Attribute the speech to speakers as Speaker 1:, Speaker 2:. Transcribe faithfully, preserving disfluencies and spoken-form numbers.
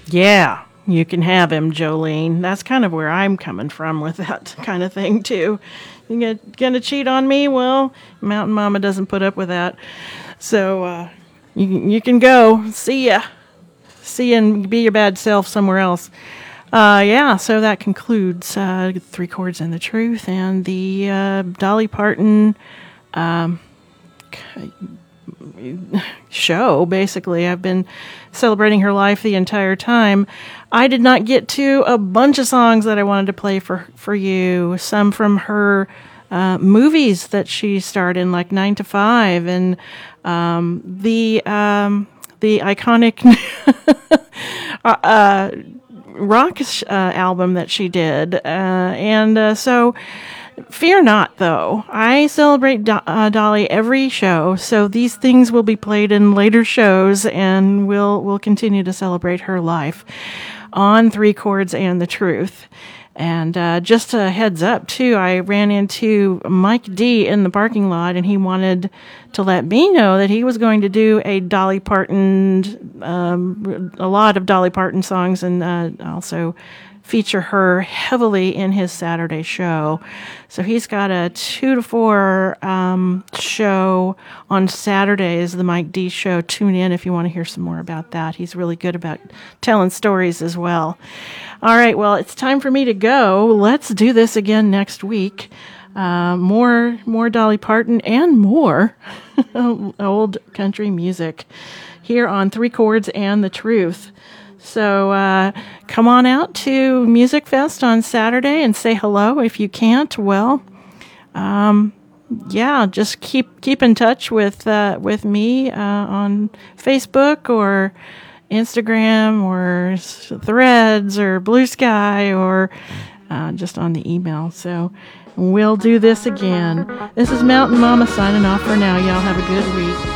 Speaker 1: Yeah, you can have him, Jolene. That's kind of where I'm coming from with that kind of thing, too. You get, gonna cheat on me? Well, Mountain Mama doesn't put up with that. So, uh, you, you can go. See ya. See ya and be your bad self somewhere else. Uh, yeah, so that concludes uh, Three Chords and the Truth and the uh, Dolly Parton um, show, basically. I've been celebrating her life the entire time. I did not get to a bunch of songs that I wanted to play for, for you. Some from her uh, movies that she starred in, like Nine to Five, and um, the um, the iconic uh, rock uh, album that she did. Uh, and uh, so... Fear not, though. I celebrate Do- uh, Dolly every show, so these things will be played in later shows, and we'll we'll continue to celebrate her life on Three Chords and the Truth. And uh, just a heads up, too, I ran into Mike D in the parking lot, and he wanted to let me know that he was going to do a Dolly Parton, um, a lot of Dolly Parton songs, and uh, also feature her heavily in his Saturday show. So he's got a two to four um, show on Saturdays, the Mike D Show. Tune in if you want to hear some more about that. He's really good about telling stories as well. All right, well, it's time for me to go. Let's do this again next week. Uh, more, more Dolly Parton and more old country music here on Three Chords and the Truth. So uh, come on out to Music Fest on Saturday and say hello. If you can't, well, um, yeah, just keep keep in touch with uh, with me uh, on Facebook or Instagram or Threads or Blue Sky or uh, just on the email. So we'll do this again. This is Mountain Mama signing off for now. Y'all have a good week.